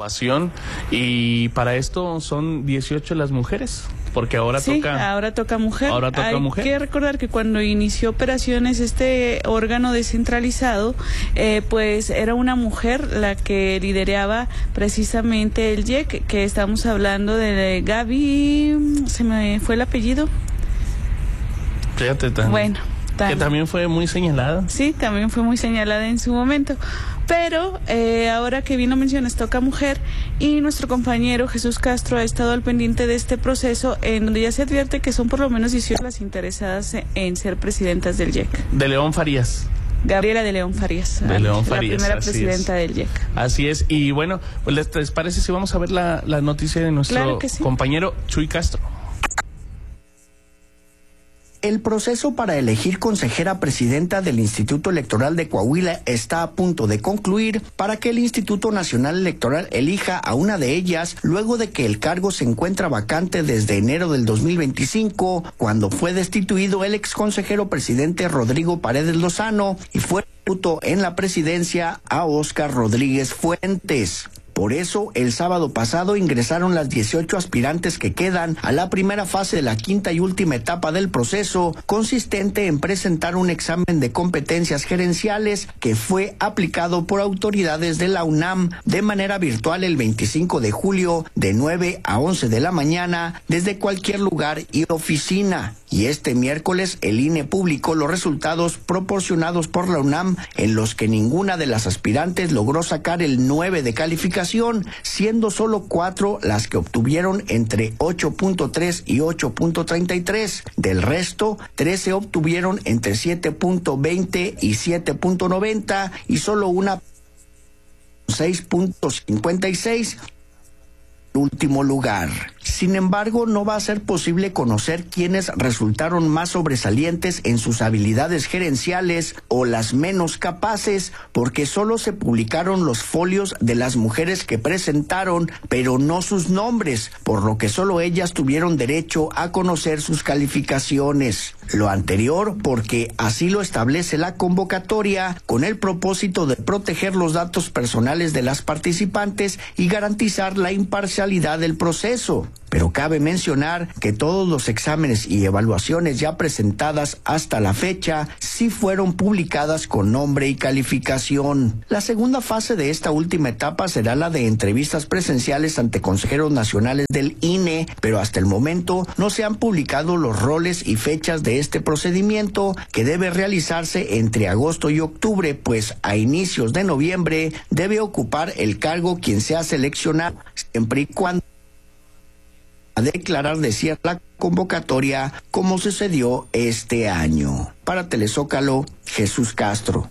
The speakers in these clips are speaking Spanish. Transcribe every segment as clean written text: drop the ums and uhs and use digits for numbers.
renovación, y para esto son 18 las mujeres, porque ahora toca mujer. Hay que recordar que cuando inició operaciones este órgano descentralizado, pues era una mujer la que lideraba precisamente el IEC, que estamos hablando de Gaby, se me fue el apellido. Fíjate, que también fue muy señalada. Sí, también fue muy señalada en su momento. Pero ahora que bien lo mencionas, toca mujer, y nuestro compañero Jesús Castro ha estado al pendiente de este proceso, en donde ya se advierte que son por lo menos 18 las interesadas en ser presidentas del IEC. De León Farías. Gabriela de León Farías. De León Farías. La primera presidenta del IEC. Así es. Y bueno, pues ¿les parece si vamos a ver la noticia de nuestro compañero Chuy Castro? El proceso para elegir consejera presidenta del Instituto Electoral de Coahuila está a punto de concluir para que el Instituto Nacional Electoral elija a una de ellas, luego de que el cargo se encuentra vacante desde enero del 2025, cuando fue destituido el exconsejero presidente Rodrigo Paredes Lozano y fue sustituto en la presidencia a Óscar Rodríguez Fuentes. Por eso, el sábado pasado ingresaron las 18 aspirantes que quedan a la primera fase de la quinta y última etapa del proceso, consistente en presentar un examen de competencias gerenciales que fue aplicado por autoridades de la UNAM de manera virtual el 25 de julio de 9 a 11 de la mañana desde cualquier lugar y oficina. Y este miércoles el INE publicó los resultados proporcionados por la UNAM, en los que ninguna de las aspirantes logró sacar el 9 de calificación, siendo solo 4 las que obtuvieron entre 8.3 y 8.33. Del resto, 13 obtuvieron entre 7.20 y 7.90 y solo una 6.56. Último lugar. Sin embargo, no va a ser posible conocer quiénes resultaron más sobresalientes en sus habilidades gerenciales o las menos capaces, porque solo se publicaron los folios de las mujeres que presentaron, pero no sus nombres, por lo que solo ellas tuvieron derecho a conocer sus calificaciones. Lo anterior porque así lo establece la convocatoria, con el propósito de proteger los datos personales de las participantes y garantizar la imparcialidad del proceso. Pero cabe mencionar que todos los exámenes y evaluaciones ya presentadas hasta la fecha sí fueron publicadas con nombre y calificación. La segunda fase de esta última etapa será la de entrevistas presenciales ante consejeros nacionales del INE, pero hasta el momento no se han publicado los roles y fechas de este procedimiento, que debe realizarse entre agosto y octubre, pues a inicios de noviembre debe ocupar el cargo quien sea seleccionado, siempre y cuando a declarar de cierta la convocatoria, como sucedió este año. Para Telezócalo, Jesús Castro.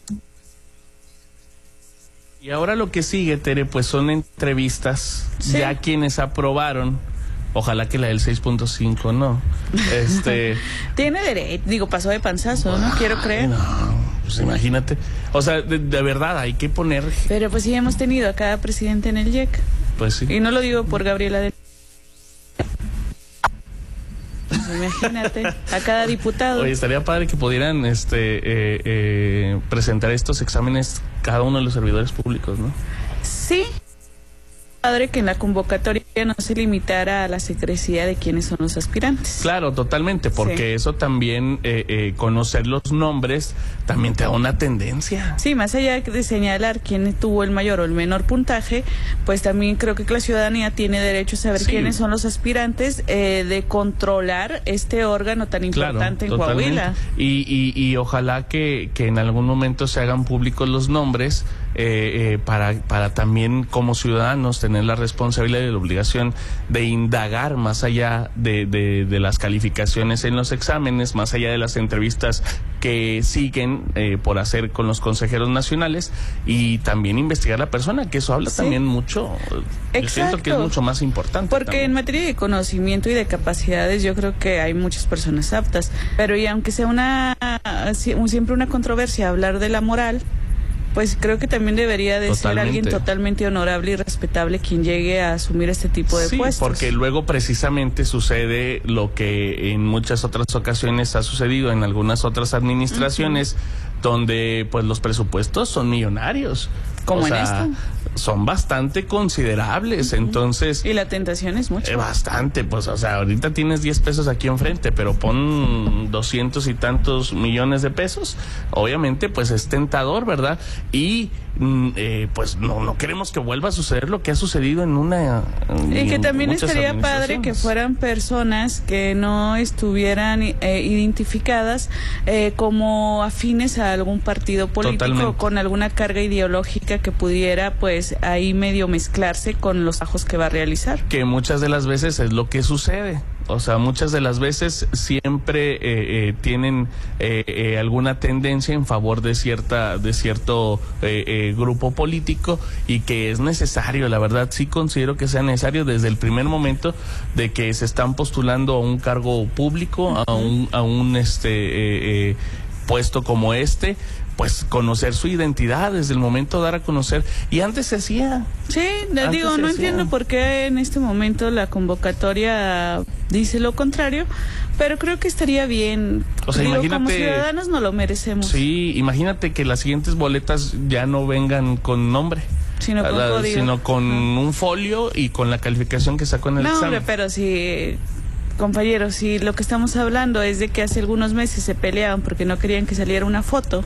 Y ahora lo que sigue, Tere, pues son entrevistas, ya quienes aprobaron. Ojalá que la del 6.5 no. Tiene derecho, pasó de panzazo, no quiero creer. No, pues imagínate. O sea, de verdad, hay que poner. Pero pues sí hemos tenido a cada presidente en el IEC. Pues sí. Y no lo digo por Gabriela de... Imagínate, a cada diputado. Oye, estaría padre que pudieran presentar estos exámenes cada uno de los servidores públicos, ¿no? Sí. Padre que en la convocatoria no se limitara a la secrecía de quiénes son los aspirantes. Claro, totalmente, porque eso también, conocer los nombres, también te da una tendencia. Sí, más allá de señalar quién tuvo el mayor o el menor puntaje, pues también creo que la ciudadanía tiene derecho a saber quiénes son los aspirantes, de controlar este órgano tan importante en Coahuila. Y ojalá que en algún momento se hagan públicos los nombres, para también como ciudadanos tener la responsabilidad y la obligación de indagar más allá de las calificaciones en los exámenes, más allá de las entrevistas que siguen por hacer con los consejeros nacionales, y también investigar la persona, que eso habla también mucho. Yo siento que es mucho más importante. Porque también, en materia de conocimiento y de capacidades, yo creo que hay muchas personas aptas, pero y aunque sea siempre una controversia hablar de la moral, pues creo que también debería de ser alguien totalmente honorable y respetable quien llegue a asumir este tipo de puestos. Porque luego precisamente sucede lo que en muchas otras ocasiones ha sucedido en algunas otras administraciones, donde pues los presupuestos son millonarios. Como en esta. son bastante considerables. Entonces, y la tentación es mucho. Bastante, pues, o sea, ahorita tienes 10 pesos aquí enfrente, pero pon 200 y tantos millones de pesos, obviamente, pues es tentador, ¿verdad? Y pues no queremos que vuelva a suceder lo que ha sucedido y que también estaría padre que fueran personas que no estuvieran identificadas como afines a algún partido político. Totalmente. Con alguna carga ideológica que pudiera pues ahí medio mezclarse con los trabajos que va a realizar, que muchas de las veces es lo que sucede. O sea, muchas de las veces siempre tienen alguna tendencia en favor de cierto grupo político, y que es necesario, la verdad sí considero que sea necesario desde el primer momento de que se están postulando a un cargo público, a un puesto como pues conocer su identidad desde el momento de dar a conocer. Y antes se hacía. Sí, no entiendo por qué en este momento la convocatoria dice lo contrario, pero creo que estaría bien. O sea, imagínate, como ciudadanos no lo merecemos. Sí, imagínate que las siguientes boletas ya no vengan con nombre, sino con un folio y con la calificación que sacó en el examen. No, hombre, pero si... Compañeros, si lo que estamos hablando es de que hace algunos meses se peleaban porque no querían que saliera una foto,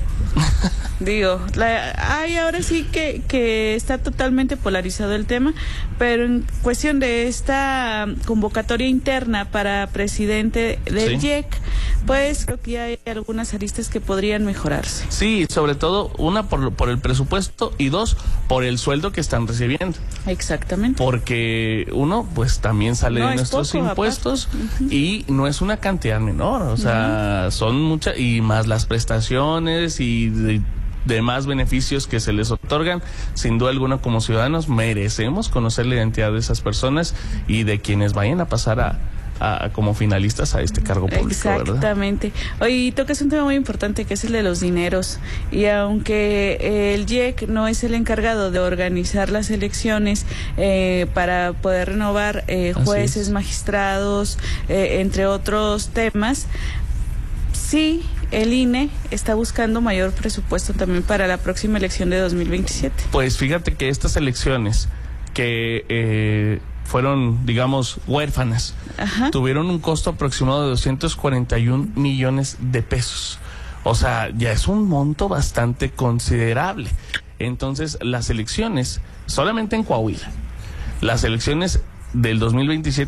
ahora sí que está totalmente polarizado el tema, pero en cuestión de esta convocatoria interna para presidente del IEC, pues creo que hay algunas aristas que podrían mejorarse. Sí, sobre todo, una por el presupuesto, y dos, por el sueldo que están recibiendo. Exactamente. Porque uno, pues también sale de nuestros impuestos. Aparte. Y no es una cantidad menor, o sea, son muchas, y más las prestaciones y demás beneficios que se les otorgan. Sin duda alguna, como ciudadanos merecemos conocer la identidad de esas personas y de quienes vayan a pasar como finalistas a este cargo público. Exactamente. Oye, tocas un tema muy importante, que es el de los dineros, y aunque el IEC no es el encargado de organizar las elecciones para poder renovar jueces, magistrados, entre otros temas, sí, el INE está buscando mayor presupuesto también para la próxima elección de 2027. Pues fíjate que estas elecciones que fueron, digamos, huérfanas, tuvieron un costo aproximado de 241 millones de pesos. O sea, ya es un monto bastante considerable. Entonces, las elecciones, solamente en Coahuila, las elecciones del 2027